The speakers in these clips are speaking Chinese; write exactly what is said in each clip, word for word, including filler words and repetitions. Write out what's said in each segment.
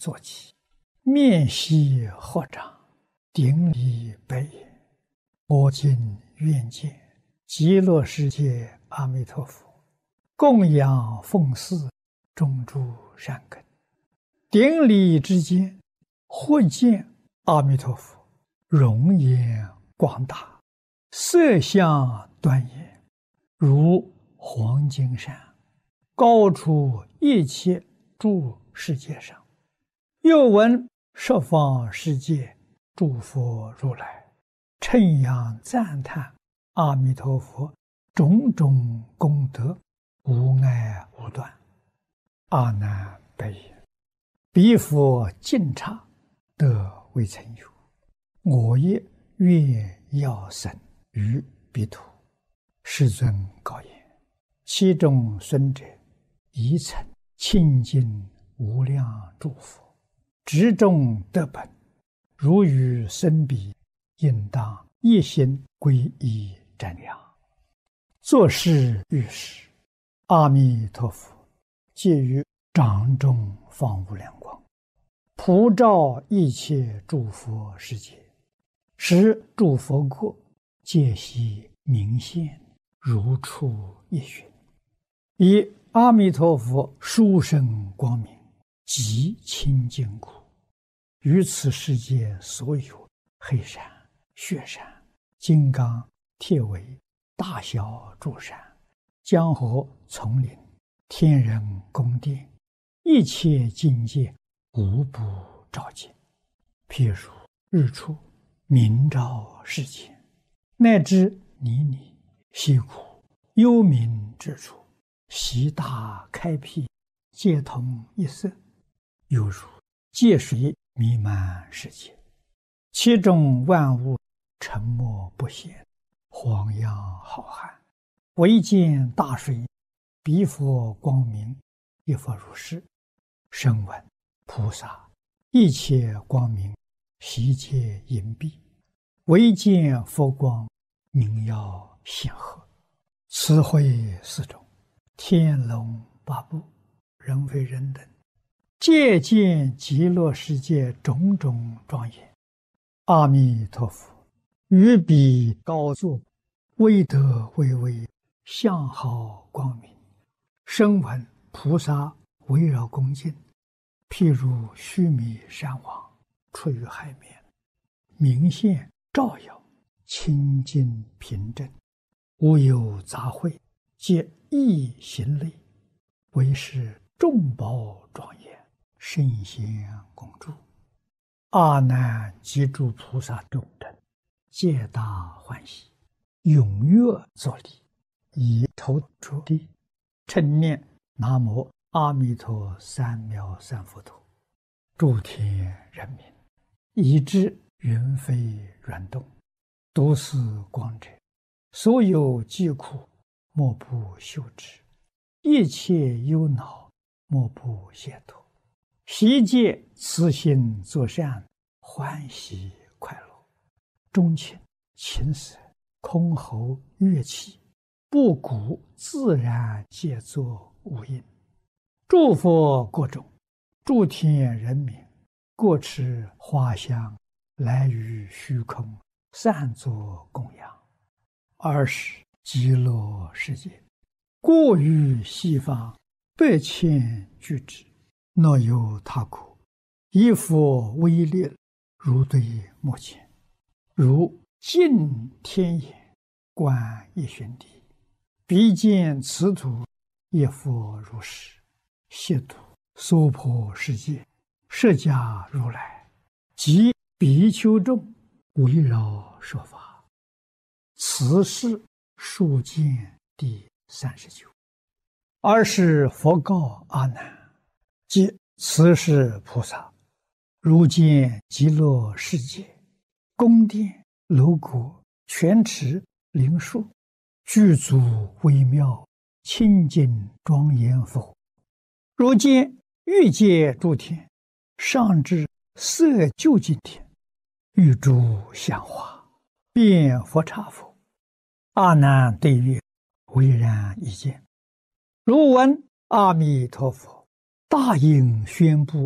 坐起，面悉合掌，顶礼白言：我今愿见极乐世界阿弥陀佛，供养奉祀种诸善根。顶礼之间，或见阿弥陀佛容颜广大，色相端严，如黄金山，高出一切诸世界上。又闻十方世界诸佛如来称扬赞叹阿弥陀佛种种功德，无碍无断。阿难白言：彼佛尽刹得未曾有，我也愿要生于彼土。世尊告言：其中孙者，宜曾清净无量诸佛，执众得本，如与生彼，应当一心皈依瞻仰。作是遇时，阿弥陀佛借于掌中放无量光，普照一切诸佛世界，使诸佛国皆悉明现，如出一寻。以阿弥陀佛殊胜光明极清净故，于此世界所有黑山、雪山、金刚、铁围、大小诸山、江河、丛林、天人宫殿，一切境界无不照见。譬如日出明照世间，乃至泥泞溪谷幽冥之处，悉大开辟，皆同一色，犹如界水弥漫世界，其中万物沉默不显，晃漾浩瀚。唯见大水，彼佛光明，亦复如是。声闻菩萨一切光明，悉皆隐蔽，唯见佛光，明耀显赫。此会四种，天龙八部，人非人等，皆见极乐世界种种庄严。阿弥陀佛于彼高坐，威德巍巍，相好光明。声闻菩萨围绕恭敬，譬如须弥山王出于海面，明现照耀，清净平正，无有杂秽，皆一行类，为是众宝庄严，圣贤恭祝。阿难及诸菩萨众等，皆大欢喜，踊跃作礼，以头着地，称念南无阿弥陀三藐三菩提。诸天人民，以知云飞软动，读是光者，所有疾苦莫不休止，一切忧恼莫不解脱。悉皆慈心作善，欢喜快乐。钟磬、琴瑟、箜篌、乐器，布谷自然皆作无应。诸佛国中，诸天人民，各持花香，来于虚空，散作供养。二是极乐世界，过于西方百千俱胝，若有他国，以佛威力，如对目前，如尽天眼，观一旬地，彼见此土，亦复如是。悉土娑婆世界，释迦如来及比丘众围绕说法。此是数见第三十九。二是佛告阿难：即此是菩萨，如见极乐世界，宫殿楼阁、泉池、灵树，具足微妙，清净庄严否？如见欲界诸天，上至色究竟天，欲诸香花，遍佛刹否？阿难对曰：唯然一见。如闻阿弥陀佛大应宣布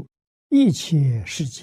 一切世界